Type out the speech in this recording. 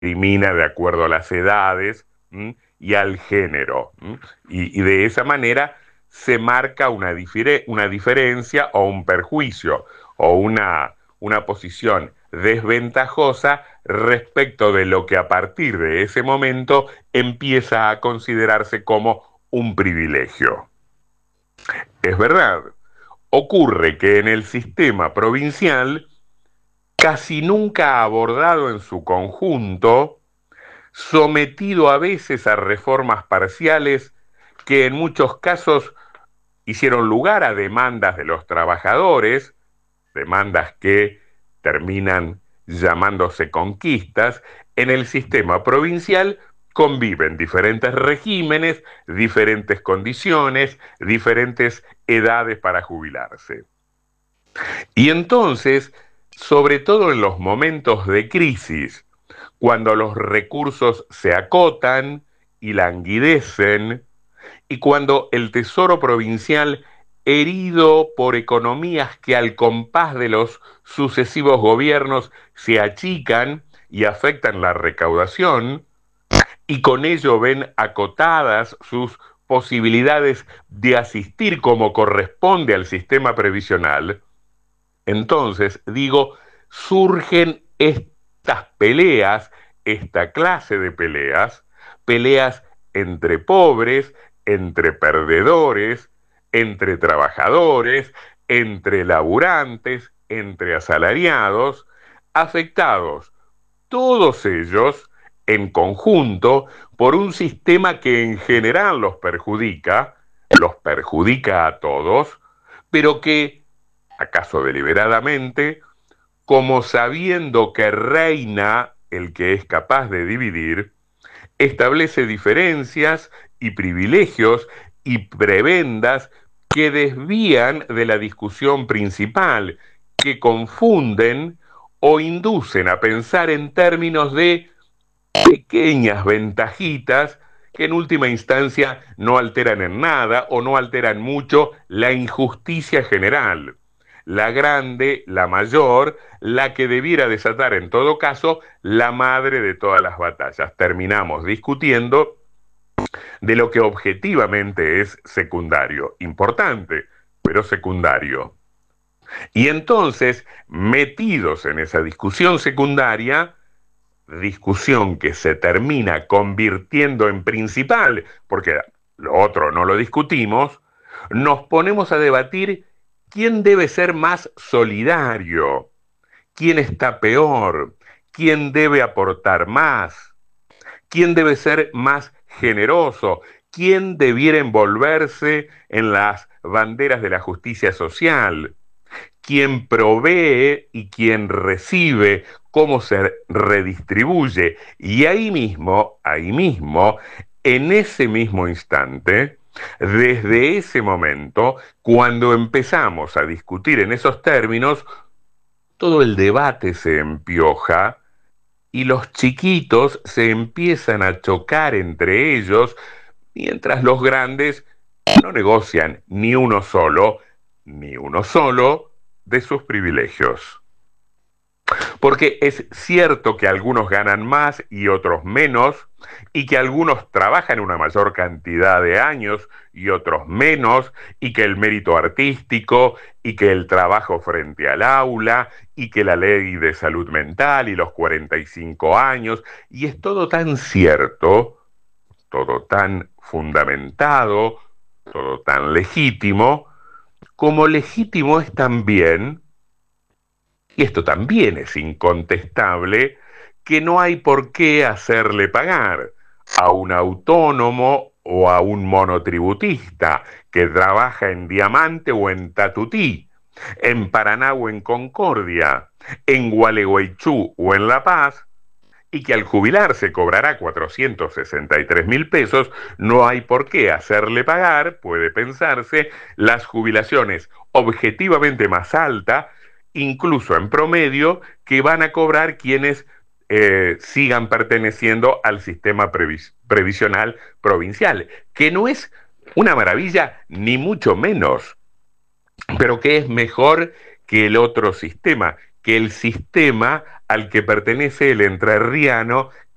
discrimina de acuerdo a las edades, y al género. Y de esa manera se marca una diferencia o un perjuicio o una posición desventajosa respecto de lo que a partir de ese momento empieza a considerarse como un privilegio. Es verdad, ocurre que en el sistema provincial, casi nunca abordado en su conjunto, sometido a veces a reformas parciales que en muchos casos hicieron lugar a demandas de los trabajadores, demandas que terminan llamándose conquistas. En el sistema provincial conviven diferentes regímenes, diferentes condiciones, diferentes edades para jubilarse. Y entonces, sobre todo en los momentos de crisis, cuando los recursos se acotan y languidecen, y cuando el Tesoro Provincial, herido por economías que al compás de los sucesivos gobiernos se achican y afectan la recaudación, y con ello ven acotadas sus posibilidades de asistir como corresponde al sistema previsional, entonces, digo, surgen estas peleas, esta clase de peleas, peleas entre pobres, entre perdedores, entre trabajadores, entre laburantes, entre asalariados, afectados todos ellos en conjunto por un sistema que en general los perjudica a todos, pero que, acaso deliberadamente, como sabiendo que reina el que es capaz de dividir, establece diferencias y privilegios y prebendas que desvían de la discusión principal, que confunden o inducen a pensar en términos de pequeñas ventajitas que en última instancia no alteran en nada o no alteran mucho la injusticia general. La grande, la mayor, la que debiera desatar en todo caso la madre de todas las batallas. Terminamos discutiendo de lo que objetivamente es secundario, importante, pero secundario. Y entonces, metidos en esa discusión secundaria, discusión que se termina convirtiendo en principal, porque lo otro no lo discutimos, nos ponemos a debatir quién debe ser más solidario, quién está peor, quién debe aportar más, quién debe ser más generoso, quién debiera envolverse en las banderas de la justicia social, quién provee y quién recibe, cómo se redistribuye. Y ahí mismo, en ese mismo instante, desde ese momento, cuando empezamos a discutir en esos términos, todo el debate se empioja y los chiquitos se empiezan a chocar entre ellos, mientras los grandes no negocian ni uno solo de sus privilegios. Porque es cierto que algunos ganan más y otros menos, y que algunos trabajan una mayor cantidad de años y otros menos, y que el mérito artístico, y que el trabajo frente al aula, y que la ley de salud mental y los 45 años, y es todo tan cierto, todo tan fundamentado, todo tan legítimo, como legítimo es también, y esto también es incontestable, que no hay por qué hacerle pagar a un autónomo o a un monotributista que trabaja en Diamante o en Tatutí, en Paraná o en Concordia, en Gualeguaychú o en La Paz, y que al jubilarse cobrará 463.000 pesos, no hay por qué hacerle pagar, puede pensarse, las jubilaciones objetivamente más altas, incluso en promedio, que van a cobrar quienes sigan perteneciendo al sistema previsional provincial, que no es una maravilla, ni mucho menos, pero que es mejor que el otro sistema, que el sistema al que pertenece el entrerriano,